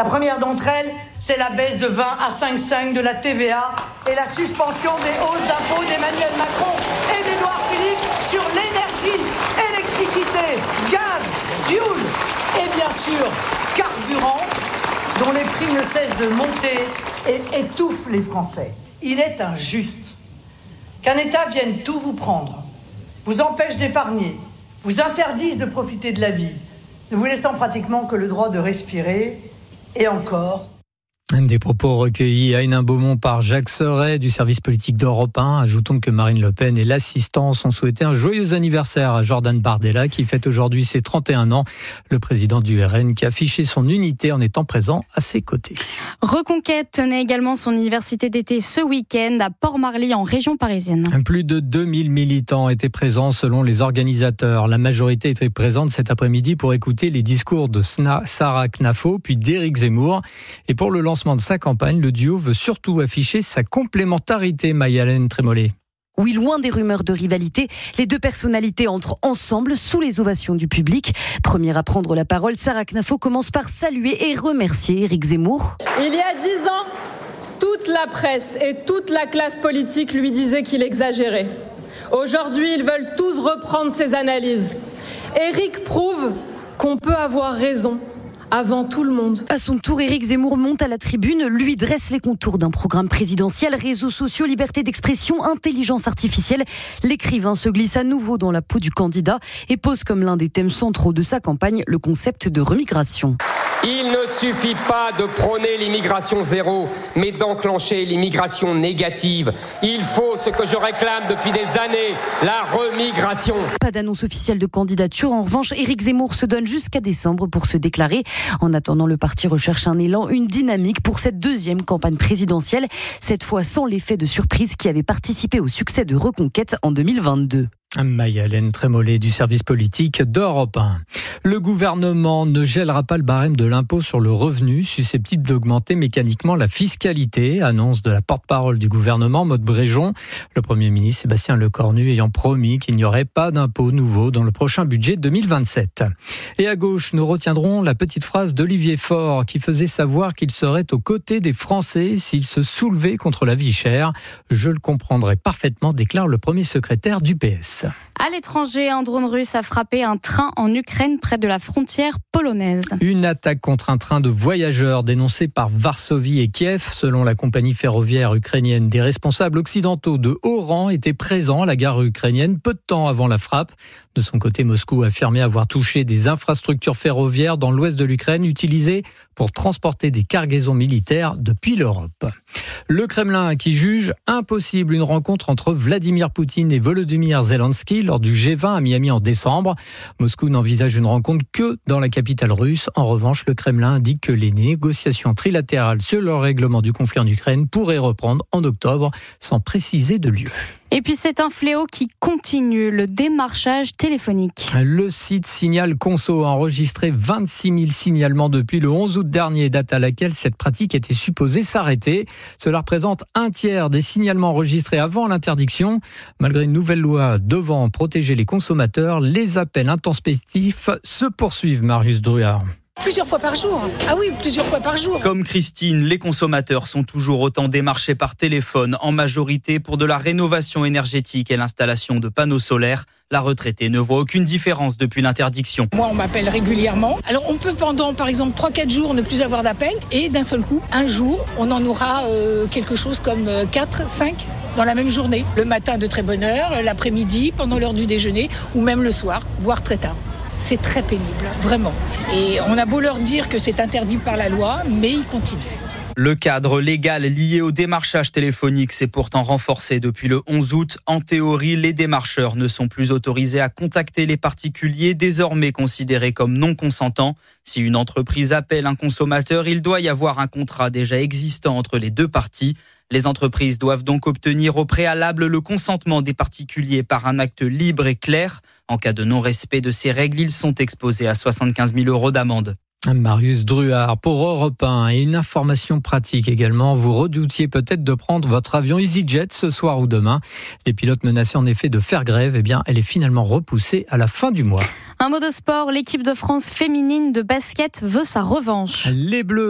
La première d'entre elles, c'est la baisse de 20 à 5,5 de la TVA et la suspension des hausses d'impôts d'Emmanuel Macron et d'Édouard Philippe sur l'énergie, électricité, gaz, fuel et bien sûr carburant, dont les prix ne cessent de monter et étouffent les Français. Il est injuste qu'un État vienne tout vous prendre, vous empêche d'épargner, vous interdise de profiter de la vie, ne vous laissant pratiquement que le droit de respirer, et encore. Des propos recueillis à Hénin-Beaumont par Jacques Serret du service politique d'Europe 1. Ajoutons que Marine Le Pen et l'assistance ont souhaité un joyeux anniversaire à Jordan Bardella qui fête aujourd'hui ses 31 ans. Le président du RN qui a affiché son unité en étant présent à ses côtés. Reconquête tenait également son université d'été ce week-end à Port-Marly en région parisienne. Plus de 2000 militants étaient présents selon les organisateurs. La majorité était présente cet après-midi pour écouter les discours de Sarah Knafo puis d'Éric Zemmour. Et pour le lancement de sa campagne, le duo veut surtout afficher sa complémentarité, Maï-Hélène Trémollet. Oui, loin des rumeurs de rivalité, les deux personnalités entrent ensemble sous les ovations du public. Première à prendre la parole, Sarah Knafo commence par saluer et remercier Éric Zemmour. Il y a 10 ans, toute la presse et toute la classe politique lui disaient qu'il exagérait. Aujourd'hui, ils veulent tous reprendre ses analyses. Éric prouve qu'on peut avoir raison avant tout le monde. À son tour, Éric Zemmour monte à la tribune, lui dresse les contours d'un programme présidentiel, réseaux sociaux, liberté d'expression, intelligence artificielle. L'écrivain se glisse à nouveau dans la peau du candidat et pose comme l'un des thèmes centraux de sa campagne le concept de remigration. Il ne suffit pas de prôner l'immigration zéro, mais d'enclencher l'immigration négative. Il faut ce que je réclame depuis des années, la remigration. Pas d'annonce officielle de candidature. En revanche, Éric Zemmour se donne jusqu'à décembre pour se déclarer. En attendant, le parti recherche un élan, une dynamique pour cette deuxième campagne présidentielle. Cette fois sans l'effet de surprise qui avait participé au succès de Reconquête en 2022. Maï-Hélène Trémollet du service politique d'Europe 1. Le gouvernement ne gèlera pas le barème de l'impôt sur le revenu, susceptible d'augmenter mécaniquement la fiscalité, annonce de la porte-parole du gouvernement, Maud Bréjon. Le Premier ministre Sébastien Lecornu ayant promis qu'il n'y aurait pas d'impôt nouveau dans le prochain budget 2027. Et à gauche, nous retiendrons la petite phrase d'Olivier Faure qui faisait savoir qu'il serait aux côtés des Français s'ils se soulevaient contre la vie chère. Je le comprendrai parfaitement, déclare le premier secrétaire du PS. À l'étranger, un drone russe a frappé un train en Ukraine près de la frontière polonaise. Une attaque contre un train de voyageurs dénoncée par Varsovie et Kiev. Selon la compagnie ferroviaire ukrainienne, des responsables occidentaux de haut rang étaient présents à la gare ukrainienne peu de temps avant la frappe. De son côté, Moscou a affirmé avoir touché des infrastructures ferroviaires dans l'ouest de l'Ukraine utilisées pour transporter des cargaisons militaires depuis l'Europe. Le Kremlin qui juge impossible une rencontre entre Vladimir Poutine et Volodymyr Zelensky lors du G20 à Miami en décembre. Moscou n'envisage une rencontre que dans la capitale russe. En revanche, le Kremlin indique que les négociations trilatérales sur le règlement du conflit en Ukraine pourraient reprendre en octobre sans préciser de lieu. Et puis c'est un fléau qui continue, le démarchage téléphonique. Le site Signal Conso a enregistré 26 000 signalements depuis le 11 août dernier, date à laquelle cette pratique était supposée s'arrêter. Cela représente un tiers des signalements enregistrés avant l'interdiction. Malgré une nouvelle loi devant protéger les consommateurs, les appels intempestifs se poursuivent, Marius Druard. Plusieurs fois par jour. Ah oui, plusieurs fois par jour. Comme Christine, les consommateurs sont toujours autant démarchés par téléphone, en majorité pour de la rénovation énergétique et l'installation de panneaux solaires. La retraitée ne voit aucune différence depuis l'interdiction. Moi, on m'appelle régulièrement. Alors, on peut pendant, par exemple, 3-4 jours ne plus avoir d'appel. Et d'un seul coup, un jour, on en aura quelque chose comme 4-5 dans la même journée. Le matin de très bonne heure, l'après-midi, pendant l'heure du déjeuner, ou même le soir, voire très tard. C'est très pénible, vraiment. Et on a beau leur dire que c'est interdit par la loi, mais ils continuent. Le cadre légal lié au démarchage téléphonique s'est pourtant renforcé depuis le 11 août. En théorie, les démarcheurs ne sont plus autorisés à contacter les particuliers, désormais considérés comme non consentants. Si une entreprise appelle un consommateur, il doit y avoir un contrat déjà existant entre les deux parties. Les entreprises doivent donc obtenir au préalable le consentement des particuliers par un acte libre et clair. En cas de non-respect de ces règles, ils sont exposés à 75 000 € d'amende. Marius Druard pour Europe 1. Et une information pratique également. Vous redoutiez peut-être de prendre votre avion EasyJet ce soir ou demain. Les pilotes menaçaient en effet de faire grève. Eh bien, elle est finalement repoussée à la fin du mois. Un mot de sport, l'équipe de France féminine de basket veut sa revanche. Les Bleus